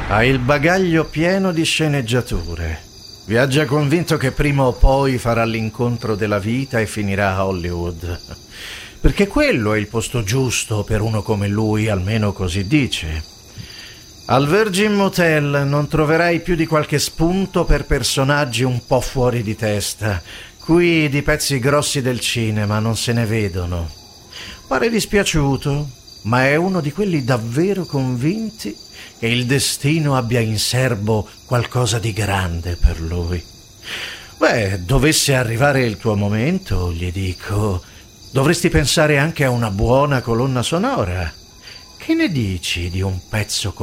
Ha il bagaglio pieno di sceneggiature. Viaggia convinto che prima o poi farà l'incontro della vita e finirà a Hollywood. Perché quello è il posto giusto per uno come lui, almeno così dice. Al Virgin Motel non troverai più di qualche spunto per personaggi un po' fuori di testa. Qui di pezzi grossi del cinema non se ne vedono. Pare dispiaciuto, ma è uno di quelli davvero convinti che il destino abbia in serbo qualcosa di grande per lui. Beh, dovesse arrivare il tuo momento, gli dico, dovresti pensare anche a una buona colonna sonora. Che ne dici di un pezzo